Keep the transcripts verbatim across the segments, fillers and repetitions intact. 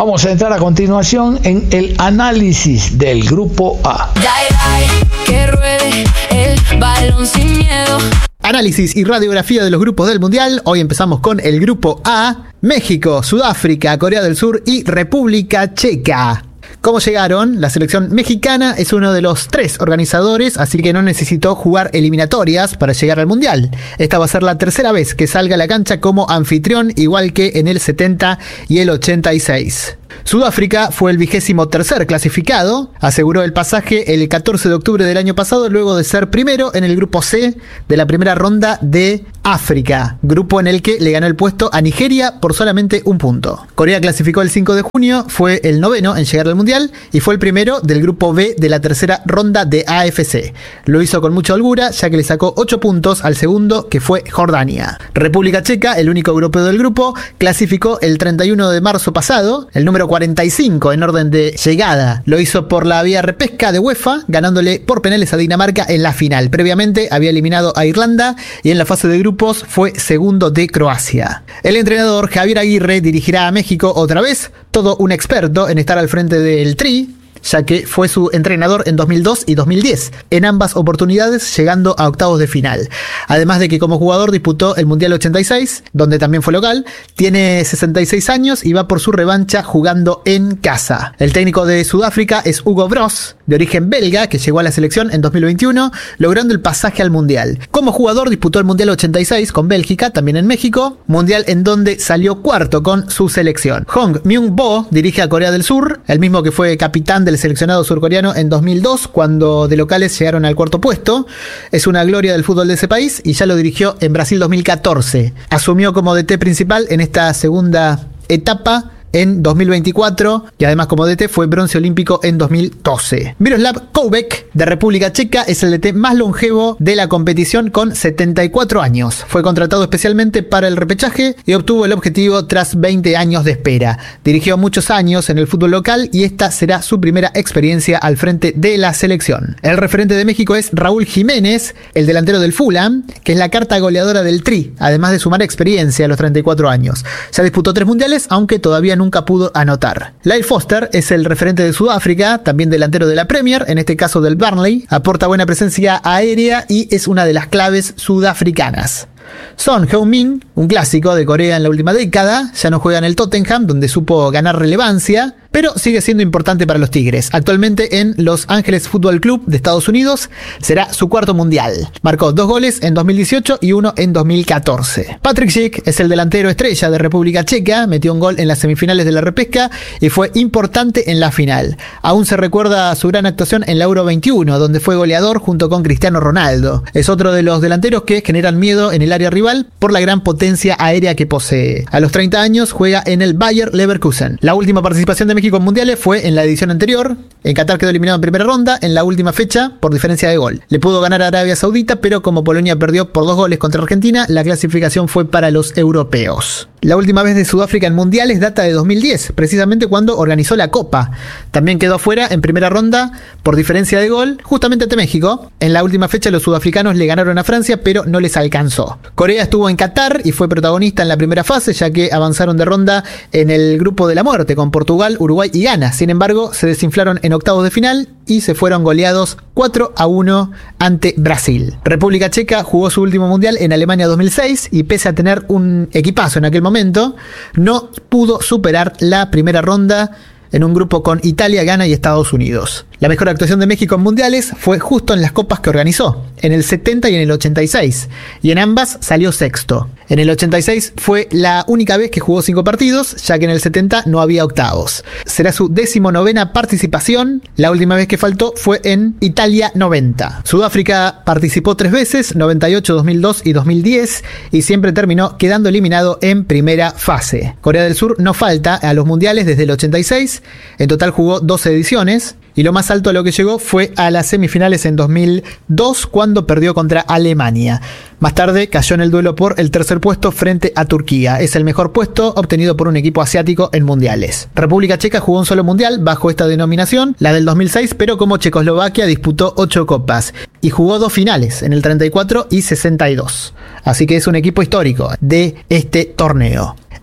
Vamos a entrar a continuación en el análisis del Grupo A. Que ruede el balón sin miedo. Análisis y radiografía de los grupos del Mundial. Hoy empezamos con el Grupo A: México, Sudáfrica, Corea del Sur y República Checa. ¿Cómo llegaron? La selección mexicana es uno de los tres organizadores, así que no necesitó jugar eliminatorias para llegar al Mundial. Esta va a ser la tercera vez que salga a la cancha como anfitrión, igual que en el setenta y el ochenta y seis. Sudáfrica fue el vigésimo tercer clasificado, aseguró el pasaje el catorce de octubre del año pasado, luego de ser primero en el grupo C de la primera ronda de África, grupo en el que le ganó el puesto a Nigeria por solamente un punto. Corea clasificó el cinco de junio, fue el noveno en llegar al Mundial y fue el primero del grupo B de la tercera ronda de A F C. Lo hizo con mucha holgura, ya que le sacó ocho puntos al segundo, que fue Jordania. República Checa, el único europeo del grupo, clasificó el treinta y uno de marzo pasado, el número cuarenta y cinco en orden de llegada. Lo hizo por la vía repesca de UEFA, ganándole por penales a Dinamarca en la final. Previamente había eliminado a Irlanda y en la fase de grupos fue segundo de Croacia. El entrenador Javier Aguirre dirigirá a México otra vez, todo un experto en estar al frente del Tri, ya que fue su entrenador en dos mil dos y dos mil diez, en ambas oportunidades llegando a octavos de final. Además de que como jugador disputó el Mundial ochenta y seis, donde también fue local, tiene sesenta y seis años y va por su revancha jugando en casa. El técnico de Sudáfrica es Hugo Broos, de origen belga, que llegó a la selección en dos mil veintiuno, logrando el pasaje al Mundial. Como jugador disputó el Mundial ochenta y seis con Bélgica, también en México, Mundial en donde salió cuarto con su selección. Hong Myung-bo dirige a Corea del Sur, el mismo que fue capitán de el seleccionado surcoreano en dos mil dos, cuando de locales llegaron al cuarto puesto. Es una gloria del fútbol de ese país y ya lo dirigió en Brasil dos mil catorce. Asumió como D T principal en esta segunda etapa en dos mil veinticuatro y además como D T fue bronce olímpico en dos mil doce. Miroslav Koubek, de República Checa, es el D T más longevo de la competición con setenta y cuatro años. Fue contratado especialmente para el repechaje y obtuvo el objetivo tras veinte años de espera. Dirigió muchos años en el fútbol local y esta será su primera experiencia al frente de la selección. El referente de México es Raúl Jiménez, el delantero del Fulham, que es la carta goleadora del Tri, además de sumar experiencia a los treinta y cuatro años. Ya disputó tres mundiales, aunque todavía no nunca pudo anotar. Lyle Foster es el referente de Sudáfrica, también delantero de la Premier, en este caso del Burnley, aporta buena presencia aérea y es una de las claves sudafricanas. Son Heung-min, un clásico de Corea en la última década, ya no juega en el Tottenham, donde supo ganar relevancia, pero sigue siendo importante para los Tigres. Actualmente en Los Ángeles Football Club de Estados Unidos, será su cuarto mundial. Marcó dos goles en dos mil dieciocho y uno en dos mil catorce. Patrick Schick es el delantero estrella de República Checa, metió un gol en las semifinales de la repesca y fue importante en la final. Aún se recuerda su gran actuación en la Euro veintiuno, donde fue goleador junto con Cristiano Ronaldo. Es otro de los delanteros que generan miedo en el área rival por la gran potencia aérea que posee. A los treinta años juega en el Bayer Leverkusen. La última participación de México en mundiales fue en la edición anterior. En Qatar quedó eliminado en primera ronda en la última fecha por diferencia de gol. Le pudo ganar a Arabia Saudita, pero como Polonia perdió por dos goles contra Argentina, la clasificación fue para los europeos. La última vez de Sudáfrica en mundiales data de dos mil diez, precisamente cuando organizó la Copa. También quedó afuera en primera ronda por diferencia de gol, justamente ante México. En la última fecha los sudafricanos le ganaron a Francia, pero no les alcanzó. Corea estuvo en Qatar y fue protagonista en la primera fase, ya que avanzaron de ronda en el grupo de la muerte con Portugal, Uruguay y Ghana. Sin embargo, se desinflaron en octavos de final y se fueron goleados cuatro a uno ante Brasil. República Checa jugó su último mundial en Alemania dos mil seis y pese a tener un equipazo en aquel momento, no pudo superar la primera ronda en un grupo con Italia, Ghana y Estados Unidos. La mejor actuación de México en mundiales fue justo en las copas que organizó, en el setenta y en el ochenta y seis, y en ambas salió sexto. En el ochenta y seis fue la única vez que jugó cinco partidos, ya que en el setenta no había octavos. Será su decimonovena participación, la última vez que faltó fue en Italia noventa. Sudáfrica participó tres veces, noventa y ocho, dos mil dos y dos mil diez, y siempre terminó quedando eliminado en primera fase. Corea del Sur no falta a los mundiales desde el ochenta y seis, en total jugó doce ediciones, y lo más alto a lo que llegó fue a las semifinales en dos mil dos, cuando perdió contra Alemania. Más tarde cayó en el duelo por el tercer puesto frente a Turquía. Es el mejor puesto obtenido por un equipo asiático en mundiales. República Checa jugó un solo mundial bajo esta denominación, la del dos mil seis, pero como Checoslovaquia disputó ocho copas y jugó dos finales, en el treinta y cuatro y sesenta y dos. Así que es un equipo histórico de este torneo.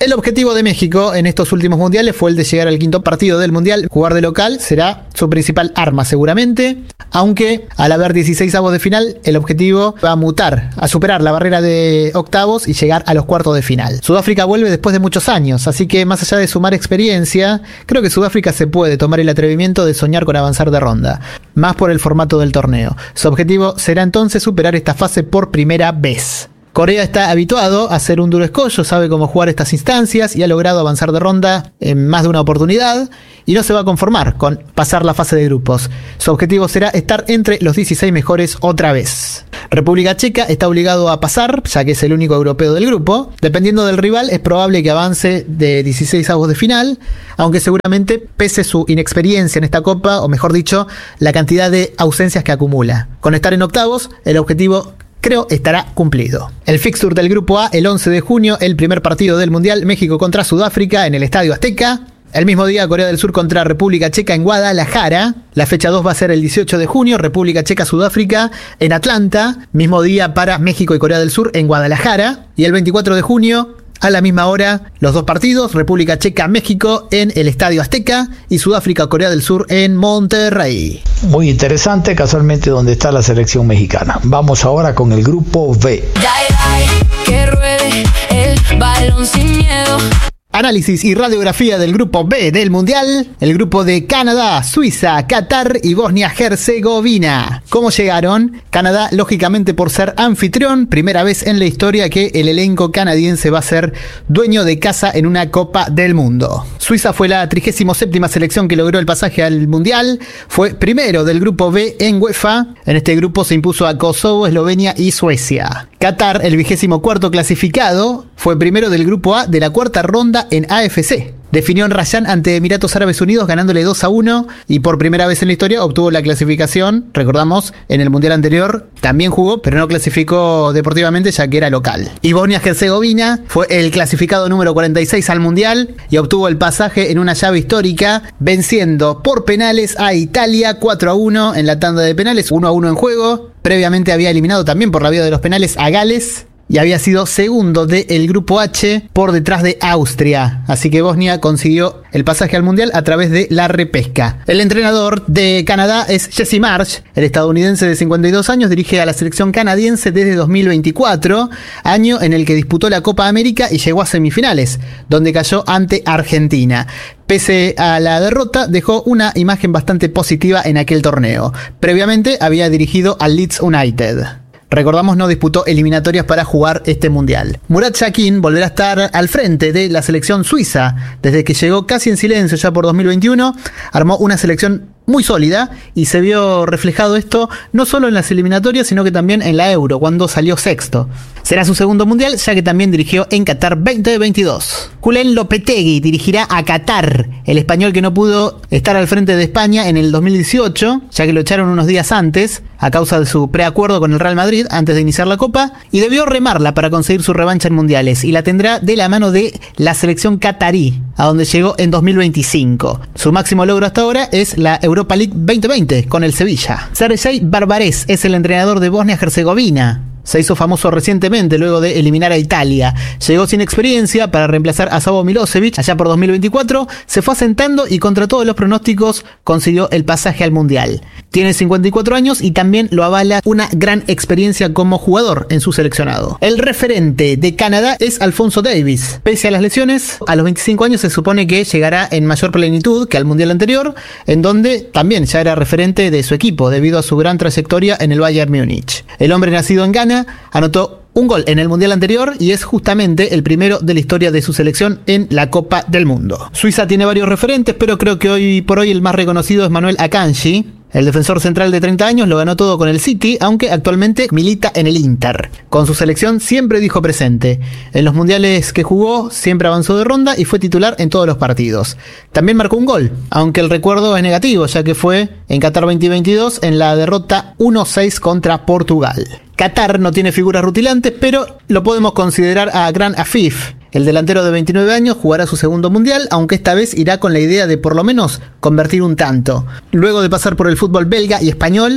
El objetivo de México en estos últimos mundiales fue el de llegar al quinto partido del mundial. Jugar de local será su principal arma seguramente, aunque al haber dieciséis avos de final, el objetivo va a mutar, a superar la barrera de octavos y llegar a los cuartos de final. Sudáfrica vuelve después de muchos años, así que más allá de sumar experiencia, creo que Sudáfrica se puede tomar el atrevimiento de soñar con avanzar de ronda, más por el formato del torneo. Su objetivo será entonces superar esta fase por primera vez. Corea está habituado a ser un duro escollo, sabe cómo jugar estas instancias y ha logrado avanzar de ronda en más de una oportunidad y no se va a conformar con pasar la fase de grupos. Su objetivo será estar entre los dieciséis mejores otra vez. República Checa está obligado a pasar, ya que es el único europeo del grupo. Dependiendo del rival, es probable que avance de dieciséis avos de final, aunque seguramente pese su inexperiencia en esta copa, o mejor dicho, la cantidad de ausencias que acumula. Con estar en octavos, el objetivo creo estará cumplido. El fixture del grupo A, el once de junio, el primer partido del mundial, México contra Sudáfrica en el Estadio Azteca. El mismo día, Corea del Sur contra República Checa en Guadalajara. La fecha dos va a ser el dieciocho de junio, República Checa-Sudáfrica en Atlanta. Mismo día para México y Corea del Sur en Guadalajara. Y el veinticuatro de junio, a la misma hora, los dos partidos, República Checa-México en el Estadio Azteca y Sudáfrica-Corea del Sur en Monterrey. Muy interesante, casualmente donde está la selección mexicana. Vamos ahora con el grupo B. Dai, dai, que ruede el balón sin miedo. Análisis y radiografía del grupo B del Mundial, el grupo de Canadá, Suiza, Qatar y Bosnia-Herzegovina. ¿Cómo llegaron? Canadá, lógicamente por ser anfitrión, primera vez en la historia que el elenco canadiense va a ser dueño de casa en una Copa del Mundo. Suiza fue la trigésima séptima selección que logró el pasaje al Mundial, fue primero del grupo B en UEFA. En este grupo se impuso a Kosovo, Eslovenia y Suecia. Qatar, el vigésimo cuarto clasificado, fue primero del grupo A de la cuarta ronda en A F C. Definió en Rayán ante Emiratos Árabes Unidos ganándole dos a uno y por primera vez en la historia obtuvo la clasificación. Recordamos, en el mundial anterior también jugó, pero no clasificó deportivamente ya que era local. Y Bosnia-Herzegovina fue el clasificado número cuarenta y seis al mundial y obtuvo el pasaje en una llave histórica, venciendo por penales a Italia cuatro a uno en la tanda de penales, uno a uno en juego. Previamente había eliminado también por la vía de los penales a Gales y había sido segundo del grupo H por detrás de Austria. Así que Bosnia consiguió el pasaje al mundial a través de la repesca. El entrenador de Canadá es Jesse Marsh, el estadounidense de cincuenta y dos años, dirige a la selección canadiense desde dos mil veinticuatro, año en el que disputó la Copa América y llegó a semifinales, donde cayó ante Argentina. Pese a la derrota, dejó una imagen bastante positiva en aquel torneo. Previamente había dirigido al Leeds United. Recordamos, no disputó eliminatorias para jugar este mundial. Murat Yakin volverá a estar al frente de la selección suiza. Desde que llegó casi en silencio ya por dos mil veintiuno, armó una selección muy sólida y se vio reflejado esto no solo en las eliminatorias sino que también en la Euro cuando salió sexto. Será su segundo mundial ya que también dirigió en Qatar veinte veintidós. Julen Lopetegui dirigirá a Qatar, el español que no pudo estar al frente de España en el dos mil dieciocho ya que lo echaron unos días antes a causa de su preacuerdo con el Real Madrid antes de iniciar la Copa y debió remarla para conseguir su revancha en mundiales y la tendrá de la mano de la selección qatarí, a donde llegó en dos mil veinticinco. Su máximo logro hasta ahora es la Europa League veinte veinte con el Sevilla. Sergei Barbarés es el entrenador de Bosnia-Herzegovina. Se hizo famoso recientemente luego de eliminar a Italia. Llegó sin experiencia para reemplazar a Savo Milosevic allá por dos mil veinticuatro. Se fue asentando y contra todos los pronósticos consiguió el pasaje al Mundial. Tiene cincuenta y cuatro años y también lo avala una gran experiencia como jugador en su seleccionado. El referente de Canadá es Alphonso Davies. Pese a las lesiones, a los veinticinco años se supone que llegará en mayor plenitud que al Mundial anterior, en donde también ya era referente de su equipo debido a su gran trayectoria en el Bayern Múnich. El hombre nacido en Ghana anotó un gol en el mundial anterior y es justamente el primero de la historia de su selección en la Copa del Mundo. Suiza tiene varios referentes, pero creo que hoy por hoy el más reconocido es Manuel Akanji. El defensor central de treinta años lo ganó todo con el City, aunque actualmente milita en el Inter. Con su selección siempre dijo presente. En los mundiales que jugó siempre avanzó de ronda y fue titular en todos los partidos. También marcó un gol, aunque el recuerdo es negativo, ya que fue en Qatar veinte veintidós en la derrota uno seis contra Portugal. Qatar no tiene figuras rutilantes, pero lo podemos considerar a Akram Afif. El delantero de veintinueve años jugará su segundo mundial, aunque esta vez irá con la idea de por lo menos convertir un tanto. Luego de pasar por el fútbol belga y español,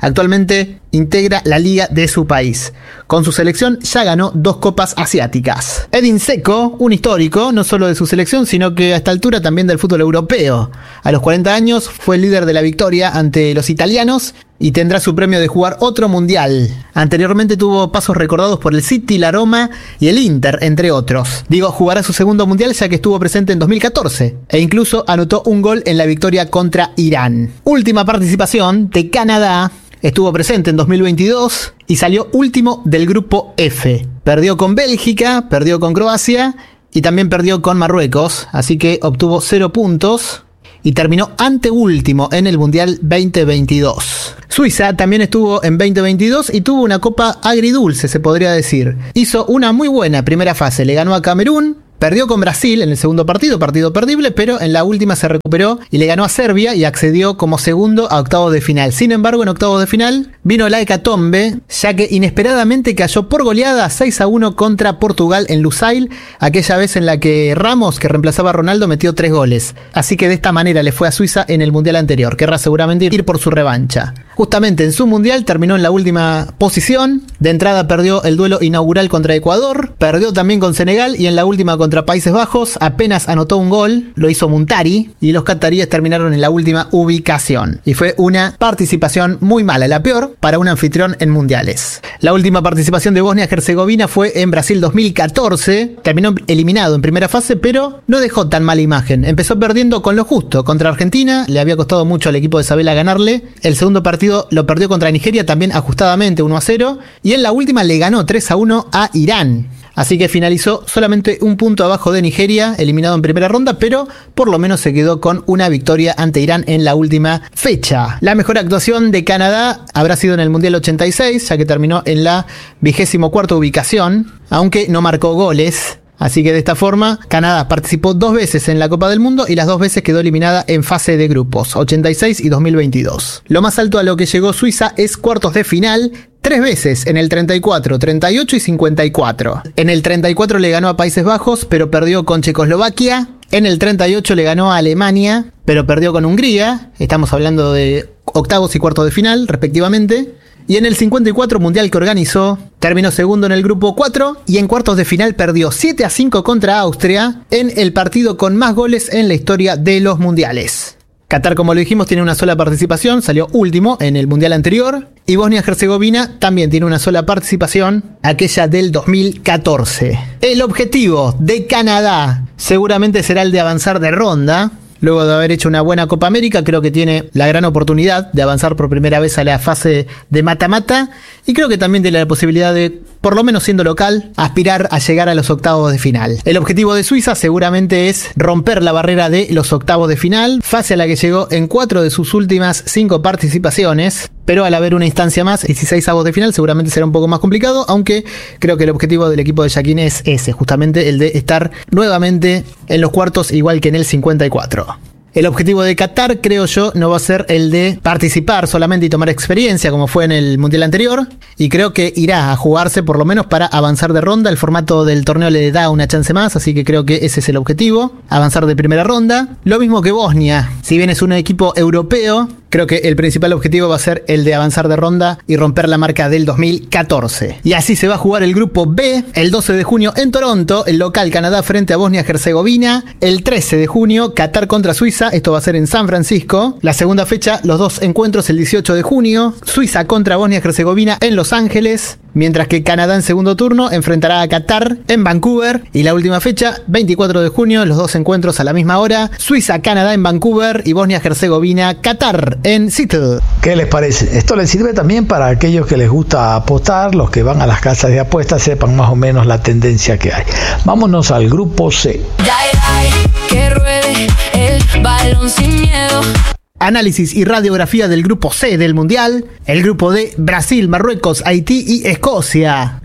Actualmente integra la liga de su país. Con su selección ya ganó dos copas asiáticas. Edin Dzeko, un histórico, no solo de su selección, sino que a esta altura también del fútbol europeo. A los cuarenta años fue el líder de la victoria ante los italianos y tendrá su premio de jugar otro mundial. Anteriormente tuvo pasos recordados por el City, la Roma y el Inter, entre otros. Digo, jugará su segundo mundial ya que estuvo presente en dos mil catorce e incluso anotó un gol en la victoria contra Irán. Última participación de Canadá. Estuvo presente en dos mil veintidós y salió último del grupo F. Perdió con Bélgica, perdió con Croacia y también perdió con Marruecos, así que obtuvo cero puntos y terminó anteúltimo en el Mundial veinte veintidós. Suiza también estuvo en veinte veintidós y tuvo una copa agridulce, se podría decir. Hizo una muy buena primera fase, le ganó a Camerún, perdió con Brasil en el segundo partido, partido perdible, pero en la última se recuperó y le ganó a Serbia y accedió como segundo a octavos de final. Sin embargo, en octavos de final vino la hecatombe, ya que inesperadamente cayó por goleada seis a uno contra Portugal en Lusail, aquella vez en la que Ramos, que reemplazaba a Ronaldo, metió tres goles. Así que de esta manera le fue a Suiza en el Mundial anterior. Querrá seguramente ir por su revancha. Justamente en su Mundial terminó en la última posición. De entrada perdió el duelo inaugural contra Ecuador, perdió también con Senegal y en la última contra Contra Países Bajos apenas anotó un gol, lo hizo Muntari y los cataríes terminaron en la última ubicación. Y fue una participación muy mala, la peor para un anfitrión en mundiales. La última participación de Bosnia-Herzegovina fue en Brasil dos mil catorce, terminó eliminado en primera fase, pero no dejó tan mala imagen. Empezó perdiendo con lo justo contra Argentina, le había costado mucho al equipo de Sabela ganarle. El segundo partido lo perdió contra Nigeria también ajustadamente uno a cero y en la última le ganó tres a uno a Irán. Así que finalizó solamente un punto abajo de Nigeria, eliminado en primera ronda, pero por lo menos se quedó con una victoria ante Irán en la última fecha. La mejor actuación de Canadá habrá sido en el Mundial ochenta y seis, ya que terminó en la vigésimo cuarta ubicación, aunque no marcó goles. Así que de esta forma, Canadá participó dos veces en la Copa del Mundo y las dos veces quedó eliminada en fase de grupos, ochenta y seis y dos mil veintidós. Lo más alto a lo que llegó Suiza es cuartos de final, tres veces en el treinta y cuatro, treinta y ocho y cincuenta y cuatro. En el treinta y cuatro le ganó a Países Bajos, pero perdió con Checoslovaquia. En el treinta y ocho le ganó a Alemania, pero perdió con Hungría. Estamos hablando de octavos y cuartos de final, respectivamente. Y en el cincuenta y cuatro mundial que organizó, terminó segundo en el grupo cuatro y en cuartos de final perdió siete a cinco contra Austria en el partido con más goles en la historia de los mundiales. Qatar, como lo dijimos, tiene una sola participación, salió último en el mundial anterior. Y Bosnia-Herzegovina también tiene una sola participación, aquella del dos mil catorce. El objetivo de Canadá seguramente será el de avanzar de ronda. Luego de haber hecho una buena Copa América, creo que tiene la gran oportunidad de avanzar por primera vez a la fase de mata-mata. Y creo que también tiene la posibilidad de, por lo menos siendo local, aspirar a llegar a los octavos de final. El objetivo de Suiza seguramente es romper la barrera de los octavos de final, fase a la que llegó en cuatro de sus últimas cinco participaciones. Pero al haber una instancia más, dieciséis avos de final, seguramente será un poco más complicado, aunque creo que el objetivo del equipo de Jacquín es ese, justamente el de estar nuevamente en los cuartos igual que en el cincuenta y cuatro. El objetivo de Qatar, creo yo, no va a ser el de participar solamente y tomar experiencia como fue en el mundial anterior, y creo que irá a jugarse por lo menos para avanzar de ronda. El formato del torneo le da una chance más, así que creo que ese es el objetivo, avanzar de primera ronda. Lo mismo que Bosnia, si bien es un equipo europeo, creo que el principal objetivo va a ser el de avanzar de ronda y romper la marca del dos mil catorce. Y así se va a jugar el grupo B, el doce de junio en Toronto, el local Canadá frente a Bosnia-Herzegovina, el trece de junio Qatar contra Suiza, esto va a ser en San Francisco. La segunda fecha, los dos encuentros el dieciocho de junio, Suiza contra Bosnia-Herzegovina en Los Ángeles, mientras que Canadá en segundo turno enfrentará a Qatar en Vancouver. Y la última fecha, veinticuatro de junio, los dos encuentros a la misma hora, Suiza-Canadá en Vancouver y Bosnia-Herzegovina-Qatar en Seattle. ¿Qué les parece? Esto les sirve también para aquellos que les gusta apostar, los que van a las casas de apuestas sepan más o menos la tendencia que hay. Vámonos al grupo C. Dai, dai, que ruede el balón sin miedo. Análisis y radiografía del grupo C del Mundial. El grupo D, Brasil, Marruecos, Haití y Escocia.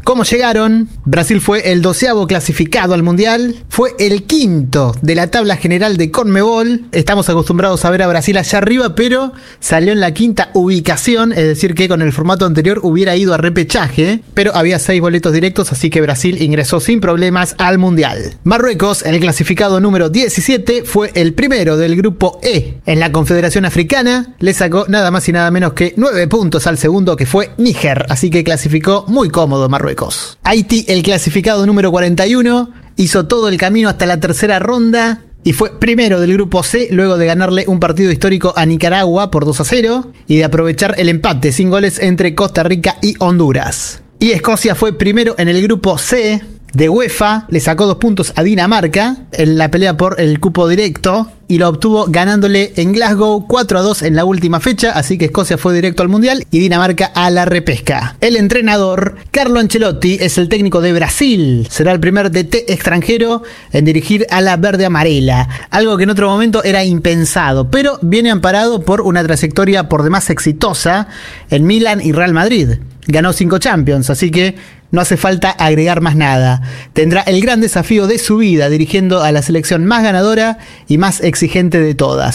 ¿Cómo llegaron? Brasil fue el doceavo clasificado al Mundial, fue el quinto de la tabla general de Conmebol. Estamos acostumbrados a ver a Brasil allá arriba, pero salió en la quinta ubicación, es decir que con el formato anterior hubiera ido a repechaje, pero había seis boletos directos, así que Brasil ingresó sin problemas al Mundial. Marruecos, el clasificado número diecisiete, fue el primero del grupo E. En la Confederación Africana le sacó nada más y nada menos que nueve puntos al segundo, que fue Níger, así que clasificó muy cómodo Marruecos. Haití, el clasificado número cuarenta y uno, hizo todo el camino hasta la tercera ronda y fue primero del grupo C luego de ganarle un partido histórico a Nicaragua por dos a cero y de aprovechar el empate sin goles entre Costa Rica y Honduras. Y Escocia fue primero en el grupo C de UEFA, le sacó dos puntos a Dinamarca en la pelea por el cupo directo y lo obtuvo ganándole en Glasgow cuatro a dos en la última fecha, así que Escocia fue directo al Mundial y Dinamarca a la repesca. El entrenador Carlo Ancelotti es el técnico de Brasil, será el primer D T extranjero en dirigir a la verde amarela, algo que en otro momento era impensado, pero viene amparado por una trayectoria por demás exitosa en Milan y Real Madrid. Ganó cinco Champions, así que no hace falta agregar más nada. Tendrá el gran desafío de su vida dirigiendo a la selección más ganadora y más exigente de todas.